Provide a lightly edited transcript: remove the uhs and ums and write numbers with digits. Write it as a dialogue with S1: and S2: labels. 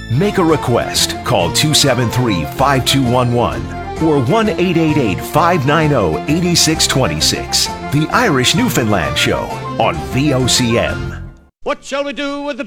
S1: Make a request. Call 273-5211 or 1-888-590-8626. The Irish Newfoundland Show on VOCM.
S2: What shall we do with the